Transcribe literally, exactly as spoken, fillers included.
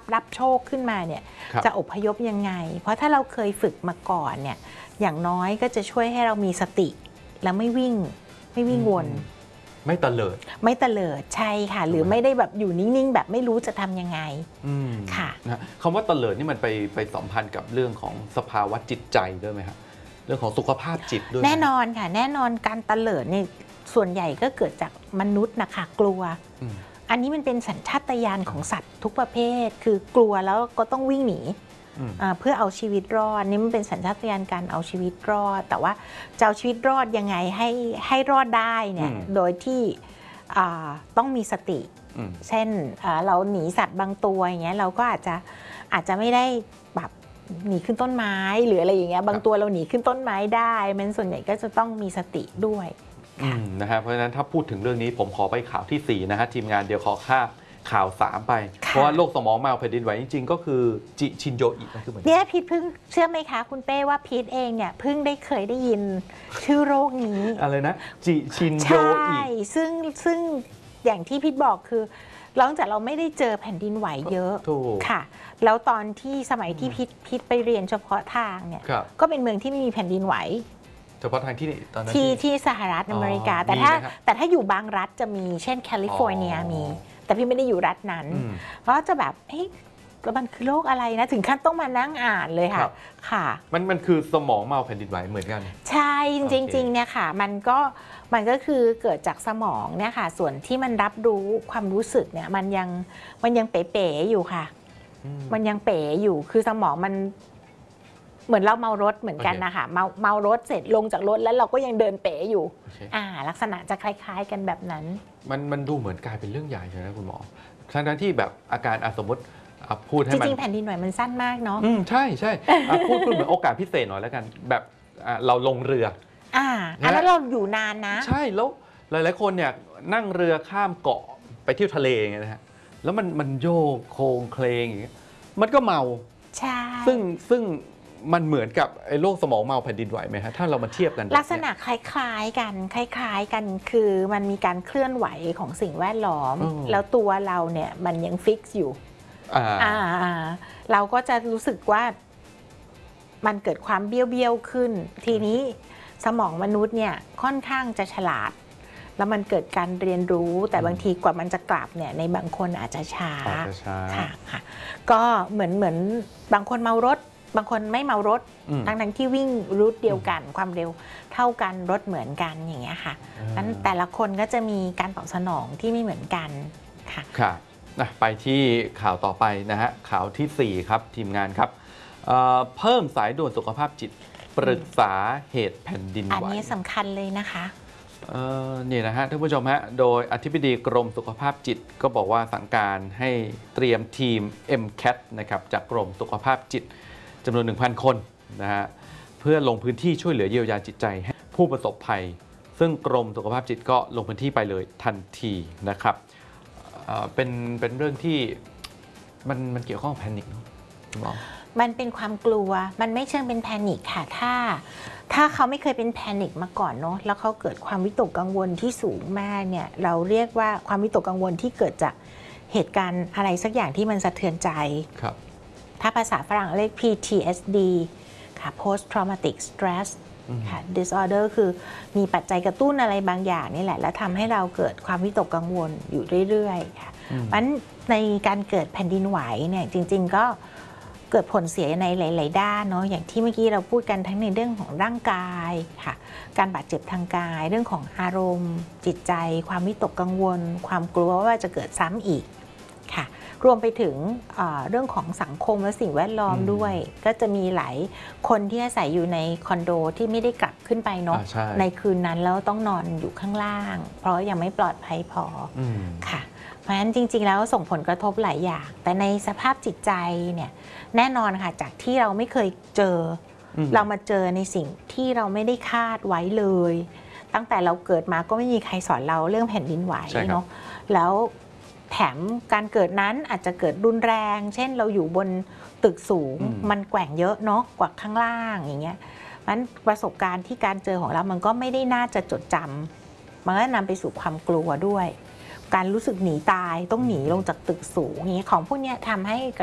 รับโชคขึ้นมาเนี่ยจะอพยพยังไงเพราะถ้าเราเคยฝึกมาก่อนเนี่ยอย่างน้อยก็จะช่วยให้เรามีสติและไม่วิ่งไม่วิ่งวนไม่ตะเลิดไม่ตะเลิดใช่ค่ะหรือไม่ได้แบบอยู่นิ่งๆแบบไม่รู้จะทำยังไงค่ะนะคำว่าตะเลิดนี่มันไปไปสัมพันธ์กับเรื่องของสภาวะจิตใจด้วยไหมครับเรื่องของสุขภาพจิตด้วยแน่นอนค่ะแน่นอนการตะเลิดนี่ส่วนใหญ่ก็เกิดจากมนุษย์นะคะกลัวอันนี้มันเป็นสัญชาตญาณของสัตว์ทุกประเภทคือกลัวแล้วก็ต้องวิ่งหนีเพื่อเอาชีวิตรอดนี่มันเป็นสัญชาตญาณการเอาชีวิตรอดแต่ว่าจะเอาชีวิตรอดยังไงให้ให้รอดได้เนี่ยโดยที่ต้องมีสติเช่นเราหนีสัตว์บางตัวอย่างเงี้ยเราก็อาจจะอาจจะไม่ได้แบบหนีขึ้นต้นไม้หรืออะไรอย่างเงี้ยบางตัวเราหนีขึ้นต้นไม้ได้มันส่วนใหญ่ก็จะต้องมีสติด้วยนะฮะเพราะฉะนั้นถ้าพูดถึงเรื่องนี้ผมขอไปข่าวที่สี่นะฮะทีมงานเดี๋ยวขอค่าข่าวสามไปเพราะว่าโรคสมองมาแผ่นดินไหวจริงๆก็คือจิชินโยอินะคือเหมือนเนี่ยพีทเพิ่งเชื่อไหมคะคุณเป้ว่าพีทเองเนี่ยเพิ่งได้เคยได้ยินชื่อโรคนี้อะไรนะจิชินโยอิใช่ซึ่งซึ่งอย่างที่พีทบอกคือหลังจากเราไม่ได้เจอแผ่นดินไหวเยอะค่ะแล้วตอนที่สมัยที่พีทพีทไปเรียนเฉพาะทางเนี่ยก็เป็นเมืองที่ไม่มีแผ่นดินไหวเฉพาะทางที่ตอนนั้นที่ที่สหรัฐอเมริกาแต่ถ้าแต่ถ้าอยู่บางรัฐจะมีเช่นแคลิฟอร์เนียมีแต่พี่ไม่ได้อยู่รัฐนั้นเพราะจะแบบเฮ้ยมันคือโรคอะไรนะถึงขั้นต้องมานั่งอ่านเลยค่ะค่ะมันมันคือสมองเมาแผ่นดินไหวเหมือนกันใช่จริงๆเนี่ยค่ะมันก็มันก็คือเกิดจากสมองเนี่ยค่ะส่วนที่มันรับรู้ความรู้สึกเนี่ยมันยังมันยังเป๋ๆอยู่ค่ะมันยังเป๋อยู่คือสมองมันเหมือนเราเมารถเหมือนกันนะคะเมาเมารถเสร็จลงจากรถแล้วเราก็ยังเดินเป๋อยู่อ่าลักษณะจะคล้ายๆกันแบบนั้นมันมันดูเหมือนกลายเป็นเรื่องใหญ่ใช่ไหมคุณหมอทั้งที่แบบอาการสมมติพูดให้มันจริงๆแผ่นดินไหวมันสั้นมากเนาะอืมใช่ใช่พูดพูดเหมือนโอกาสพิเศษหน่อยแล้วกันแบบเราลงเรืออ่าแล้วเราอยู่นานนะใช่แล้วหลายๆคนเนี่ยนั่งเรือข้ามเกาะไปเที่ยวทะเลอย่างเงี้ยนะฮะแล้วมันมันโยกโค้งเคลงอย่างเงี้ยมันก็เมาใช่ซึ่งซึ่งมันเหมือนกับไอ้โรคสมองเมาแผ่นดินไหวไหมฮะถ้าเรามาเทียบกันลักษณะคล้ายๆกันคล้ายๆกันคือมันมีการเคลื่อนไหวของสิ่งแวดล้อมแล้วตัวเราเนี่ยมันยังฟิกซ์อยู่อ่าเราก็จะรู้สึกว่ามันเกิดความเบี้ยวเบี้ยวขึ้นทีนี้สมองมนุษย์เนี่ยค่อนข้างจะฉลาดแล้วมันเกิดการเรียนรู้แต่บางทีกว่ามันจะกลับเนี่ยในบางคนอาจจะช้าค่ะค่ะก็เหมือนเหมือนบางคนเมารถบางคนไม่เมารถทั้งทั้งที่วิ่งรูทเดียวกันความเร็วเท่ากันรถเหมือนกันอย่างเงี้ยค่ะนั้นแต่ละคนก็จะมีการตอบสนองที่ไม่เหมือนกันค่ะค่ะนะไปที่ข่าวต่อไปนะฮะข่าวที่สี่ครับทีมงานครับเ, เพิ่มสายด่วนสุขภาพจิตปรึกษาเหตุแผ่นดินไหวอันนี้สำคัญเลยนะคะนี่นะฮะท่านผู้ชมฮะโดยอธิบดีกรมสุขภาพจิตก็บอกว่าสั่งการให้เตรียมทีม เอ็ม แคท นะครับจากกรมสุขภาพจิตจำนวน หนึ่งพัน คนนะฮะเพื่อลงพื้นที่ช่วยเหลือเยียวยาจิตใจให้ผู้ประสบภัยซึ่งกรมสุขภาพจิตก็ลงพื้นที่ไปเลยทันทีนะครับเป็นเป็นเรื่องที่มันมันเกี่ยวข้องกับแพนิคเนาะคุณหมอมันเป็นความกลัวมันไม่เชิงเป็นแพนิคค่ะถ้าถ้าเขาไม่เคยเป็นแพนิคมาก่อนเนาะแล้วเขาเกิดความวิตกกังวลที่สูงมากเนี่ยเราเรียกว่าความวิตกกังวลที่เกิดจากเหตุการณ์อะไรสักอย่างที่มันสะเทือนใจครับถ้าภาษาฝรั่งเรียก พี ที เอส ดี ค่ะ post traumatic stress ค่ะ disorder คือมีปัจจัยกระตุ้นอะไรบางอย่างนี่แหละแล้วทำให้เราเกิดความวิตกกังวลอยู่เรื่อยๆค่ะเพราะฉะนั้นในการเกิดแผ่นดินไหวเนี่ยจริงๆก็เกิดผลเสียในหลายๆด้านเนาะอย่างที่เมื่อกี้เราพูดกันทั้งในเรื่องของร่างกายค่ะการบาดเจ็บทางกายเรื่องของอารมณ์จิตใจความวิตกกังวลความกลัวว่าจะเกิดซ้ำอีกค่ะรวมไปถึงเรื่องของสังคมและสิ่งแวดล้อมด้วยก็จะมีหลายคนที่อาศัยอยู่ในคอนโดที่ไม่ได้กลับขึ้นไปเนาะใ, ในคืนนั้นแล้วต้องนอนอยู่ข้างล่างเพราะยังไม่ปลอดภัยพอค่ะเพราะฉะนั้นจริงๆแล้วส่งผลกระทบหลายอย่างแต่ในสภาพจิตใจเนี่ยแน่นอนค่ะจากที่เราไม่เคยเจอเรามาเจอในสิ่งที่เราไม่ได้คาดไว้เลยตั้งแต่เราเกิดมาก็ไม่มีใครสอนเราเรื่องแผ่นดินไหวเนาะแล้วแถมการเกิดนั้นอาจจะเกิดรุนแรงเช่นเราอยู่บนตึกสูงมันแกว่งเยอะเนาะกว่าข้างล่างอย่างเงี้ยมันประสบการณ์ที่การเจอของเรามันก็ไม่ได้น่าจะจดจำมันก็นำไปสู่ความกลัวด้วยการรู้สึกหนีตายต้องหนีลงจากตึกสูงอย่างเงี้ยของพวกนี้ทำให้